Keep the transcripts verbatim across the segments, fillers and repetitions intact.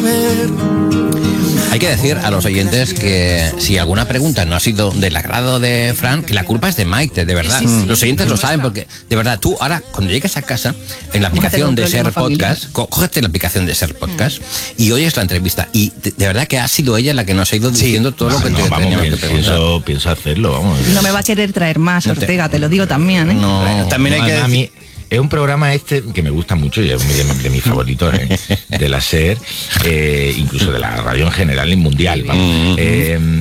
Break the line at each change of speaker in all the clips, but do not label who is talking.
saber.
Hay que decir a los oyentes que si alguna pregunta no ha sido del agrado de Fran, que la culpa es de Maite, de verdad. Sí, sí, sí. Los oyentes lo saben porque, de verdad, tú ahora, cuando llegues a casa, en la aplicación de Ser Podcast, co- cógete la aplicación de Ser Podcast mm. y oyes la entrevista. Y de, de verdad que ha sido ella la que nos ha ido diciendo sí. todo lo que
no,
te
vamos,
teníamos
pienso,
que preguntar.
Pienso, pienso hacerlo, vamos.
No me va a querer traer más, Ortega, no te, te lo digo también, ¿eh?
No,
bueno, también hay no, que decir... A mí, es un programa este que me gusta mucho y es de, de mis favoritos ¿eh? de la SER, eh, incluso de la radio en general y mundial, vamos. Eh,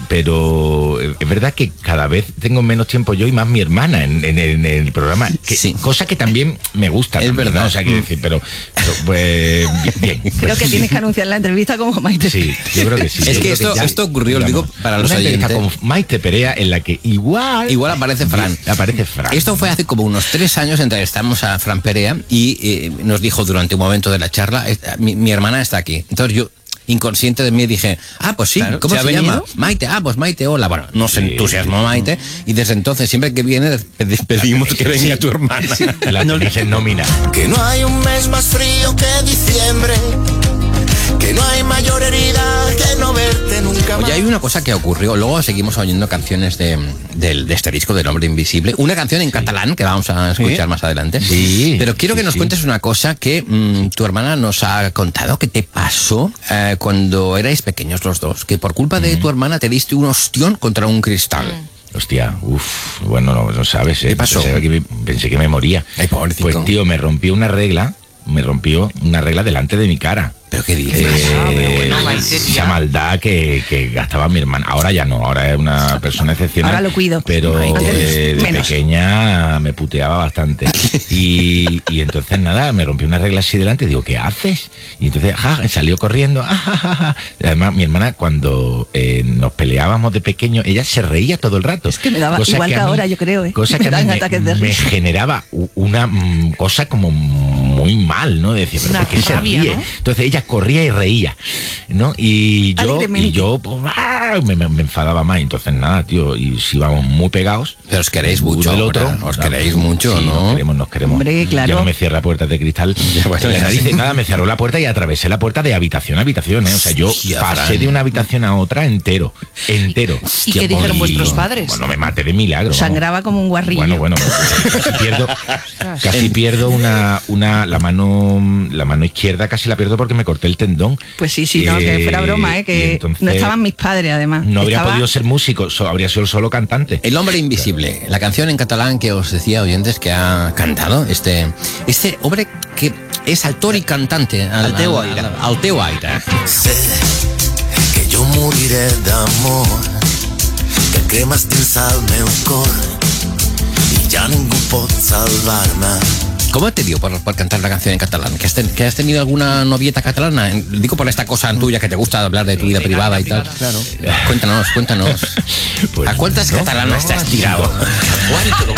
pero es verdad que cada vez tengo menos tiempo yo y más mi hermana en, en, en el programa, que, sí. cosa que también me gusta.
Es
también,
verdad.
¿no? O sea, quiero decir, pero, pero pues bien. Pues,
creo que tienes que anunciar la entrevista como Maite.
Sí, yo creo que sí.
Es que esto, que ya, esto ocurrió, digamos, digo, para los
una
oyentes.
Con Maite Perea en la que igual...
Igual aparece Fran.
Aparece Fran.
Esto fue hace como unos tres años entre estamos a Fran Perea y eh, nos dijo durante un momento de la charla, eh, mi, mi hermana está aquí. Entonces yo, inconsciente de mí, dije, ah, pues sí, claro, ¿cómo se, se llama? Maite, ah, pues Maite, hola. Bueno, nos sí, entusiasmó sí. Maite y desde entonces, siempre que viene, pedimos que venga tu hermana.
La no dicen nómina.
Que no hay un mes más frío que diciembre, que no hay mayor herida que no verte nunca más.
Oye, hay una cosa que ocurrió, luego seguimos oyendo canciones de, de, de este disco del Hombre Invisible, una canción en sí. catalán que vamos a escuchar ¿Sí? más adelante,
sí,
pero quiero sí, que nos sí. cuentes una cosa que mmm, tu hermana nos ha contado que te pasó eh, cuando erais pequeños los dos, que por culpa mm. de tu hermana te diste un ostión contra un cristal. Mm.
Hostia, uff, bueno, no, no sabes, ¿eh?
¿Qué pasó?
Pensé que me, pensé que me moría.
Ay, pobrecito.
Pues tío, me rompió una regla, me rompió una regla delante de mi cara.
¿Pero qué dices?
Eh, ah, pero bueno, esa maldad que, que gastaba mi hermana. Ahora ya no, ahora es una persona excepcional.
Ahora lo cuido.
Pero eh, de Menos. pequeña me puteaba bastante. Y, y entonces nada, me rompió una regla así delante y digo, ¿qué haces? Y entonces ja, salió corriendo. Ja, ja, ja, ja. Además, mi hermana cuando eh, nos peleábamos de pequeño, ella se reía todo el rato.
Es que me daba cosa igual que, que ahora, yo creo. ¿eh?
Cosa que a mí me, me generaba una mm, cosa como muy mal, ¿no? Decía, pero ¿por qué se ríe? ¿No? Entonces ella corría y reía, ¿no? Y yo, y yo pues, me, me, me enfadaba más. Entonces nada, tío, y si vamos muy pegados.
Pero os queréis mucho del otro, ahora, os queréis mucho,
sí,
¿no?
Nos queremos, nos queremos.
Hombre, claro.
Yo no me cierra puertas de cristal. Ya, bueno, la nariz, sí. Nada, me cerró la puerta y atravesé la puerta de habitación a habitación, ¿eh? O sea, yo Hostia, pasé Fran. de una habitación a otra entero, entero.
¿Y qué dijeron vuestros padres?
Bueno, me maté de milagro.
Sangraba
vamos.
como un guarrillo.
Bueno, bueno, casi pierdo, casi pierdo una, una, la mano, la mano izquierda casi la pierdo porque me corté el tendón.
Pues sí, sí, no, que fuera broma, ¿eh? Que no estaban mis padres, además.
No habría
Estaba...
podido ser músico, so, habría sido solo cantante.
El Hombre Invisible, la canción en catalán que os decía, oyentes, que ha cantado este, este hombre que és actor i cantante.
El teu aire.
El teu aire.
Sé que jo moriré d'amor, que cremes dins el meu cor i ja ningú pot salvar-me.
¿Cómo te dio por, por cantar una canción en catalán? ¿Que has, ten, ¿Que has tenido alguna novieta catalana? Digo por esta cosa tuya que te gusta hablar de tu vida privada y tal.
Claro.
Cuéntanos, cuéntanos. Pues, ¿a cuántas no, catalanas no, te has tirado? ¿Cuánto?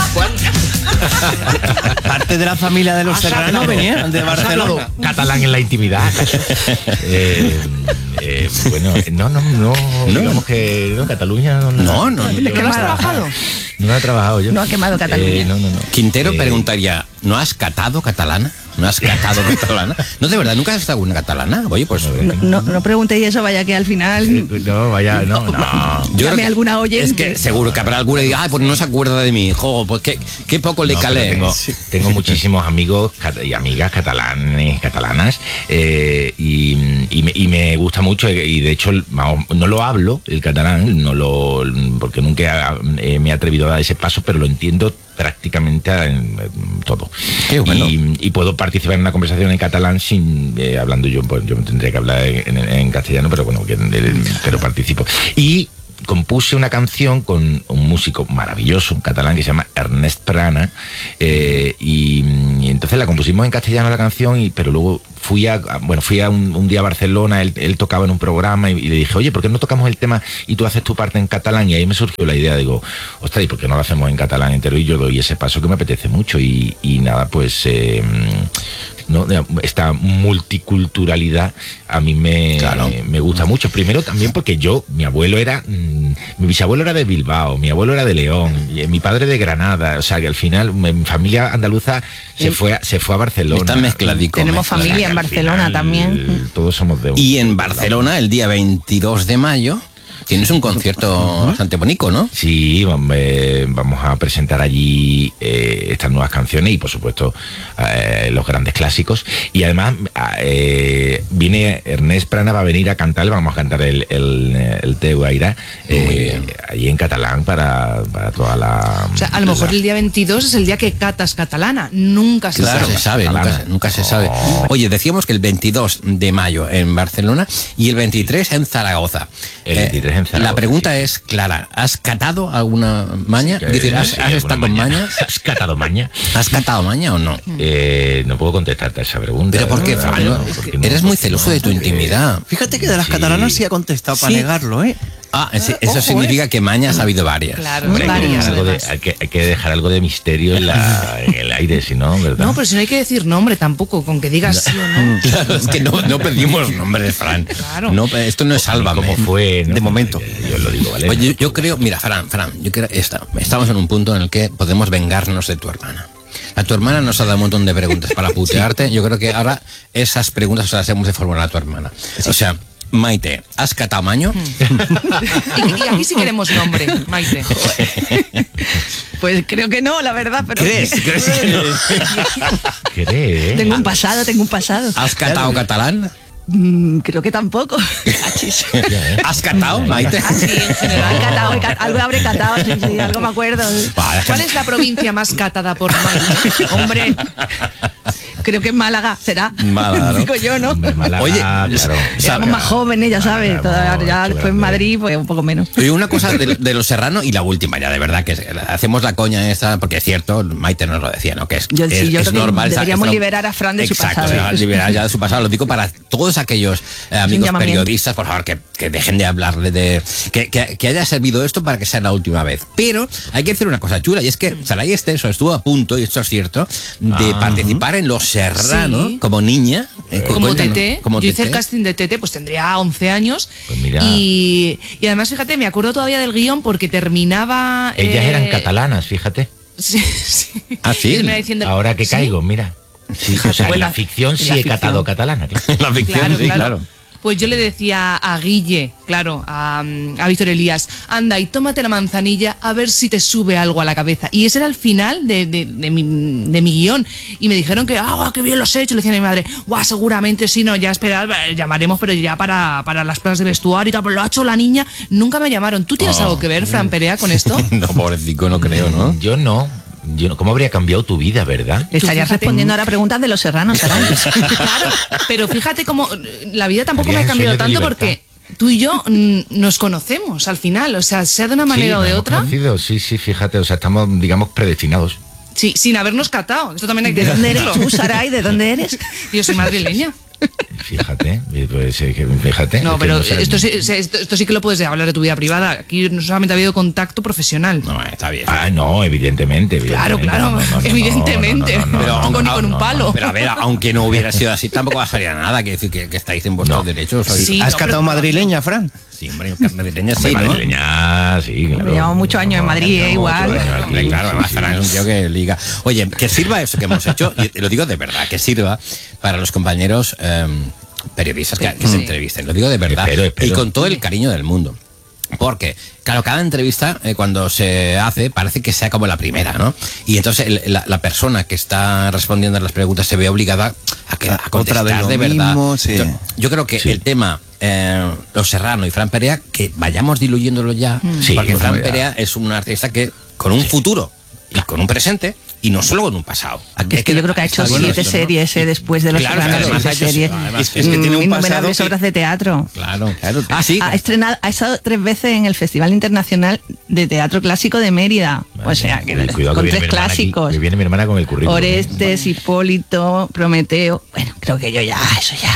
¿Cuánto?
Parte de la familia de los Serrano venía de Barcelona.
Catalán en la intimidad. eh, eh, bueno, no, no, no, no. Digamos que no, Cataluña no.
No, no.
¿De qué no has trabajado?
No ha trabajado yo.
No ha quemado Cataluña.
Eh, no, no, no.
Quintero
eh,
preguntaría, ¿no has catado catalana? ¿No has catado catalana? No, de verdad, ¿nunca has estado una catalana? Oye, pues...
No, no, no preguntéis eso, vaya que al final...
No, vaya, no, no.
Yo
Llame a alguna oyente.
Es que seguro que habrá alguna y diga, ah, pues no se acuerda de mí. Jo, pues qué, qué poco le
no,
calé.
Tengo, sí. tengo muchísimos amigos y amigas catalanes, catalanas, eh, y, y, me, y me gusta mucho, y de hecho no lo hablo, el catalán, no lo porque nunca eh, me he atrevido a dar ese paso, pero lo entiendo prácticamente en, en todo.
Qué bueno.
y, y puedo participar en una conversación en catalán sin eh, hablando yo, pues yo tendría que hablar en, en, en castellano, pero bueno, que, pero participo. Y compuse una canción con un músico maravilloso, un catalán que se llama Ernest Prana, eh, y, y entonces la compusimos en castellano la canción, y, pero luego fui a, bueno, fui a un, un día a Barcelona, él, él tocaba en un programa y, y le dije, oye, ¿por qué no tocamos el tema y tú haces tu parte en catalán? Y ahí me surgió la idea, digo, ostras, ¿y por qué no lo hacemos en catalán entero? Y yo doy ese paso que me apetece mucho, y, y nada, pues... Eh, ¿no? Esta multiculturalidad a mí me,
claro.
me gusta mucho. Primero también porque yo, mi abuelo era, mmm, mi bisabuelo era de Bilbao, mi abuelo era de León, y mi padre de Granada, o sea que al final mi familia andaluza se fue a, se fue a Barcelona.
Está mezcladico.
Tenemos
mezcladico.
familia en Barcelona también.
Todos somos de un...
Y en Barcelona, el día veintidós de mayo, tienes un concierto bastante bonito, ¿no?
Sí, eh, vamos a presentar allí eh, estas nuevas canciones y por supuesto eh, los grandes clásicos. Y además eh, viene Ernest Prana, va a venir a cantar, vamos a cantar el, el, el Teu Aire eh, allí en catalán para, para toda la...
O sea, a lo mejor
la...
el día veintidós es el día que catas catalana, nunca se
Claro,
sabe.
se sabe, nunca, nunca se sabe. Oye, decíamos que el veintidós de mayo en Barcelona y el veintitrés en Zaragoza.
El veintitrés en Zaragoza.
La pregunta sí. es clara, ¿has catado alguna maña?
Sí,
Es decir, ¿has,
sí,
has estado con
maña.
maña?
¿Has catado maña?
¿Has catado maña o no?
Eh, no puedo contestarte a esa pregunta.
Pero ¿por qué,
¿no?
Fran?
No, porque no,
Eres muy
porque
celoso
no,
de tu
porque-
intimidad.
Fíjate que de las
Sí.
catalanas sí ha contestado para
Sí.
negarlo, ¿eh?
Ah, ese-
Ojo,
eso
¿eh?
significa que mañas ha habido varias.
Claro,
Hombre, hay, que
varias,
dejar algo de,
además.
hay, que, hay que dejar algo de misterio en, la, en el aire, si no, ¿verdad?
No, pero si no hay que decir nombre tampoco, con que digas sí o no.
Claro, es que no, no pedimos nombres, Fran.
Claro.
No, esto no es Sálvame.
¿Cómo fue? ¿no?
De momento.
Yo, yo lo digo, ¿vale?
Oye, yo, yo creo, mira, Fran, Fran, yo creo esta, estamos en un punto en el que podemos vengarnos de tu hermana. A tu hermana nos ha dado un montón de preguntas para putearte. Yo creo que ahora esas preguntas se las hemos de formular a tu hermana. O sea, Maite, ¿has catado maño?
Y, y aquí sí queremos nombre, Maite.
Pues creo que no, la verdad, pero
¿Crees? ¿Crees que no?
¿Qué?
tengo un pasado, tengo un pasado.
¿Has catado catalán?
Mm, creo que tampoco. Achis.
¿Has catado, Maite?
Ah, sí, en
He
general.
catado, he catado, algo habré catado, sí, sí, algo me acuerdo.
Vale,
¿Cuál es la provincia más catada por Maite?
Hombre, creo que en Málaga será.
Málaga, ¿no?
Digo yo, ¿no?
Málaga,
Oye,
claro.
Éramos más jóvenes, ya sabes.
Éramos
Todavía, ya
mucho
después en
grande.
Madrid, pues un poco menos.
Oye, una cosa de, de Los Serrano y la última ya, de verdad, que es- hacemos la coña esta, porque es cierto, Maite nos lo decía, ¿no? Que es,
Yo- sí,
es,
yo
es
creo que
normal. esa-
deberíamos
esta-
liberar a Fran de su
Exacto,
pasado.
o sea, liberar ya de su pasado. Lo digo para todos aquellos eh, amigos
llamamiento.
periodistas, por favor, que, que dejen de hablarle de... Que, que- que haya servido esto para que sea la última vez. Pero hay que decir una cosa chula, y es que Saray Esteso estuvo a punto, y esto es cierto, de
Ah.
participar en Los Serrano
Sí.
como niña. Eh,
Como
cuéntanos,
Tete,
como
yo hice el
Tete.
casting de Tete, pues tendría once años.
Pues mira.
Y, y además, fíjate, me acuerdo todavía del guión porque terminaba...
Ellas
eh,
eran catalanas, fíjate.
Sí, sí.
Ah, sí.
Y terminaba diciendo,
Ahora que
¿sí?
caigo, mira. Sí, o sea, en la ficción sí
la
he
ficción.
catado catalana. claro.
La ficción,
Claro,
sí,
claro.
claro.
Pues yo le decía a Guille, claro, a, a Víctor Elías, anda y tómate la manzanilla a ver si te sube algo a la cabeza. Y ese era el final de, de, de mi, de mi guión. Y me dijeron que, ah, qué bien lo has hecho. Le decía a mi madre, guau, seguramente sí, no, ya esperad, eh, llamaremos, pero ya para, para las pruebas de vestuario y tal, pero lo ha hecho la niña, nunca me llamaron. ¿Tú tienes algo que ver, Fran Perea, con esto?
No, pobrecito, no creo, ¿no?
Yo no. Yo no. ¿Cómo habría cambiado tu vida, verdad?
Le estarías
fíjate.
respondiendo ahora preguntas de los serranos, Saray.
Claro, pero fíjate cómo la vida tampoco me ha
Harías
cambiado
sueños de
tanto
libertad.
porque tú y yo mm, nos conocemos al final, o sea, sea de una manera
Sí,
o
nos
de
hemos
otra,
conocido, sí, sí, fíjate, o sea, estamos, digamos, predestinados.
sí, sin habernos catado. Esto también hay que
¿De dónde eres
decirlo.
tú, Saray? ¿De dónde eres?
Yo soy madrileña.
Fíjate, pues, eh, que- fíjate.
No,
es que
pero
sé-
esto sí, esto, esto sí que lo puedes hablar de tu vida privada. Aquí no solamente ha habido contacto profesional.
No, está bien.
Ah, no, evidentemente.
Claro,
evidentemente,
claro,
no, no, no, no,
evidentemente.
no, no, no,
Pero
no,
aunque-
ni con un
no,
palo.
Pero a ver, aunque no hubiera sido así, tampoco pasaría nada. Que decir que, que estáis en vuestros
No.
derechos. sois-
Sí.
¿Has
no,
catado
pero-
madrileña, Fran?
Sí, hombre, madrileña sí,
Hombre,
¿no?
madrileña, sí, claro.
Llevamos muchos años en Madrid, eh, igual.
Muchos años
Hombre,
aquí,
claro,
sí,
además
sí,
Fran es un tío que liga. Oye, que sirva eso que hemos hecho, y lo digo de verdad, que sirva para los compañeros eh, periodistas que, que se
Sí.
entrevisten. Lo digo de verdad.
Espero, espero.
Y con todo el cariño del mundo. Porque, claro, cada entrevista, eh, cuando se hace, parece que sea como la primera, ¿no? Y entonces el- la, la persona que está respondiendo a las preguntas se ve obligada a, que, a
Otra
contestar
vez lo
de verdad.
mismo, sí.
yo, yo creo que
Sí.
el tema eh, Los Serrano y Fran Perea, que vayamos diluyéndolo ya,
Sí,
porque
pues,
Fran
ya.
Perea es un artista que con un futuro y con un presente y no solo con un pasado.
Es que yo creo que ha hecho
Está bueno
siete
esto, ¿no?
series eh, después de los
Claro,
serranos,
claro, además
siete
ha hecho-
series.
además
es que tiene un
Mm,
pasado
innumerables
que-
obras de teatro.
Claro, claro. Ah, sí.
Ha estrenado, ha estado tres veces en el Festival Internacional de Teatro Clásico de Mérida. O sea, que
Cuidado, que
con
viene
tres
mi hermana aquí,
clásicos.
que viene mi hermana con el currículum.
Orestes, Hipólito, Prometeo. Bueno, creo que yo ya, eso ya.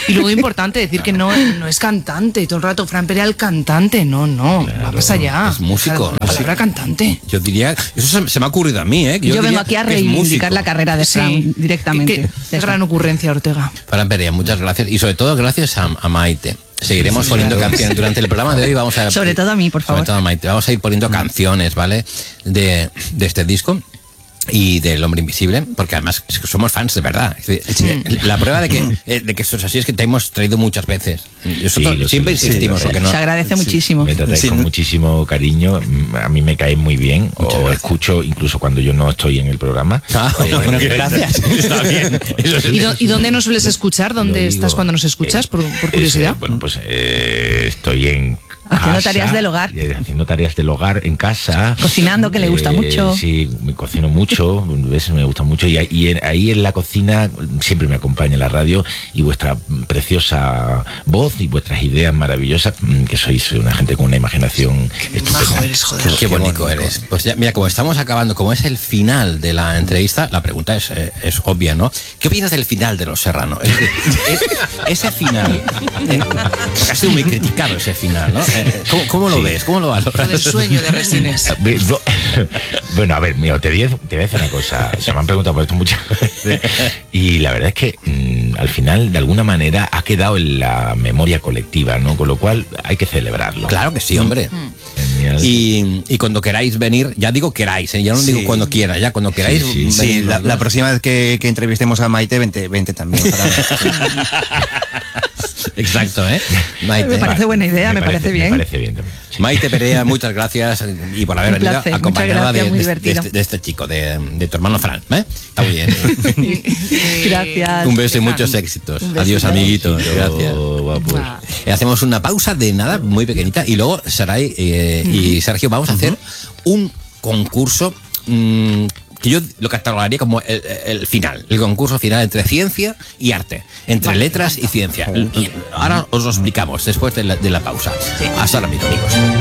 Y luego importante decir que no, no es cantante. Todo el rato, Fran Perea el cantante. No, no,
Claro,
va más allá.
es músico.
La palabra cantante.
Yo diría, eso se, se me ha ocurrido a mí, ¿eh?
Yo, vengo
diría
aquí a
que es
reivindicar
músico.
la carrera de Fran
Sí.
directamente.
Qué, qué gran ocurrencia, Ortega.
Fran Perea, muchas gracias. Y sobre todo gracias a, a Maite. Seguiremos
Sí,
poniendo
claro.
canciones. Durante el programa de hoy vamos a...
Sobre todo a mí, por favor.
Sobre todo a Maite. Vamos a ir poniendo canciones, ¿vale? De, de este disco. Y del Hombre Invisible, porque además es que somos fans de verdad. Es decir, es- La prueba de que, eh, de que esto es así es que te hemos traído muchas veces. Nosotros
Sí, lo
siempre
sé,
insistimos,
sí, lo
porque
sé.
no.
Se agradece muchísimo.
Me tratáis
Sí,
con
no-
muchísimo cariño. Mm, A mí me cae muy bien.
Muchas
O
gracias.
escucho incluso cuando yo no estoy en el programa.
Ah,
Eh,
bueno,
que-
gracias. Está bien. Eso sí.
¿Y, do- y dónde nos sueles escuchar?
Lo
¿Dónde
digo,
estás cuando nos escuchas?
eh,
Por, por
es,
curiosidad.
eh, bueno, pues eh, estoy en
Haciendo
casa,
tareas del hogar.
eh, haciendo tareas del hogar en casa.
Cocinando, que le gusta mucho.
Sí, me cocino mucho, ¿ves? Me gusta mucho. Y, ahí- y en- ahí en la cocina siempre me acompaña la radio y vuestra preciosa voz y vuestras ideas maravillosas, mm, que sois una gente con una imaginación estupenda.
eres, joder.
Qué bonito eres. Pues ya, mira, como estamos acabando, como es el final de la entrevista, la pregunta es, eh, es obvia, ¿no? ¿Qué opinas del final de Los Serrano? Es decir, es- ese final, eh, ha sido muy criticado ese final, ¿no? Eh, ¿Cómo, cómo lo
Sí.
ves? ¿Cómo lo valoras?
Del sueño de Resines.
Ve- no, Bueno, a ver, mira, te voy a, te voy a decir una cosa. Se me han preguntado por esto muchas veces. Y la verdad es que mm, al final, de alguna manera, ha quedado en la memoria colectiva, ¿no? Con lo cual hay que celebrarlo.
Claro que sí, hombre.
Genial.
Y, y cuando queráis venir, ya digo queráis, ¿eh? Ya no
Sí.
digo cuando quiera, ya cuando queráis.
Sí, sí.
Sí,
venid,
la,
¿no?
la próxima vez que, que entrevistemos a Maite, vente, vente también. para-
Exacto, ¿eh? Maite.
Me parece buena idea, me parece bien.
Me parece bien también. Sí.
Maite Perea, muchas gracias y por haber
Un
venido
placer,
acompañada
muchas
de,
gracias, muy
de- de
divertido.
este, de este chico, de, de tu hermano Fran. ¿eh? Está muy bien.
Gracias.
Un beso y muchos éxitos.
Un besito.
Adiós, amiguitos.
Besito,
Gracias.
guapos.
Guau.
Eh, Hacemos una pausa de nada, muy pequeñita, y luego Saray eh, y Sergio vamos a hacer un concurso mm, que yo lo catalogaría como el, el final, el concurso final entre ciencia y arte, entre letras y ciencia. Y ahora os lo explicamos después de la, de la pausa. Hasta ahora mismo, amigos.